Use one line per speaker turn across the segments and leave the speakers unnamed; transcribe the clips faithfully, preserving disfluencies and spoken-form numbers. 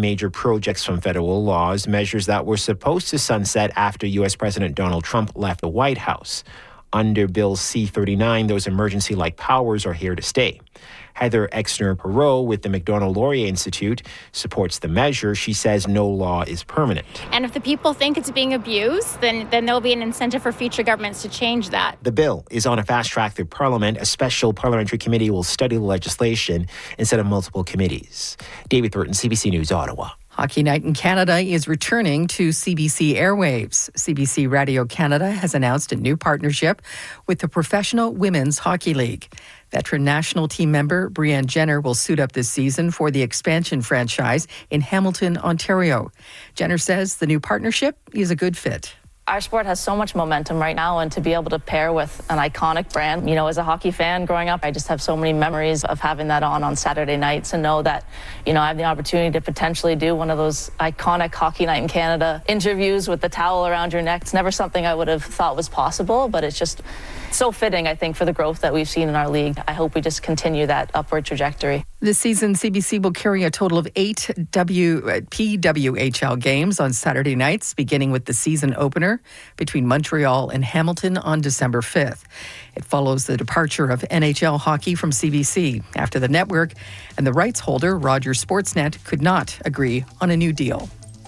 major projects from federal laws, measures that were supposed to sunset after U S President Donald Trump left the White House. Under Bill C thirty-nine, those emergency-like powers are here to stay. Heather Exner-Perot with the Macdonald-Laurier Institute supports the measure. She says no law is permanent.
And if the people think it's being abused, then, then there'll be an incentive for future governments to change that.
The bill is on a fast track through Parliament. A special parliamentary committee will study the legislation instead of multiple committees. David Burton, C B C News, Ottawa.
Hockey Night in Canada is returning to C B C airwaves. C B C Radio Canada has announced a new partnership with the Professional Women's Hockey League. Veteran national team member Brianne Jenner will suit up this season for the expansion franchise in Hamilton, Ontario. Jenner says the new partnership is a good fit.
Our sport has so much momentum right now, and to be able to pair with an iconic brand, you know, as a hockey fan growing up, I just have so many memories of having that on on Saturday nights and know that, you know, I have the opportunity to potentially do one of those iconic Hockey Night in Canada interviews with the towel around your neck. It's never something I would have thought was possible, but it's just so fitting, I think, for the growth that we've seen in our league. I hope we just continue that upward trajectory.
This season, C B C will carry a total of eight w, P W H L games on Saturday nights, beginning with the season opener between Montreal and Hamilton on December fifth. It follows the departure of N H L hockey from C B C after the network and the rights holder, Rogers Sportsnet, could not agree on a new deal.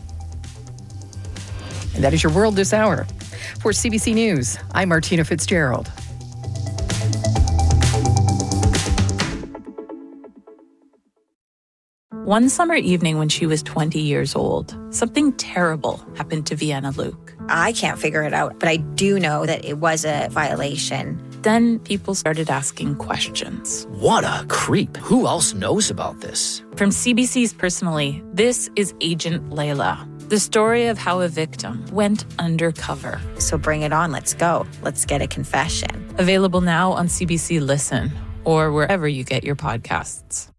And that is your world this hour. For C B C News, I'm Martina Fitzgerald.
One summer evening when she was twenty years old, something terrible happened to Vienna Luke.
I can't figure it out, but I do know that it was a violation.
Then people started asking questions.
What a creep. Who else knows about this?
From C B C's Personally, this is Agent Layla, the story of how a victim went undercover.
So bring it on. Let's go. Let's get a confession.
Available now on C B C Listen or wherever you get your podcasts.